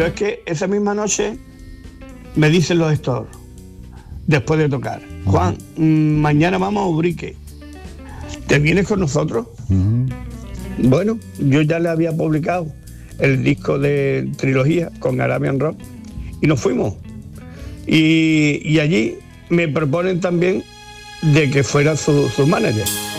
Pero es que esa misma noche me dicen los Stores, después de tocar, Juan, mañana vamos a Ubrique, ¿te vienes con nosotros? Bueno, yo ya le había publicado el disco de trilogía con Arabian Rock y nos fuimos. Y allí me proponen también de que fuera su manager.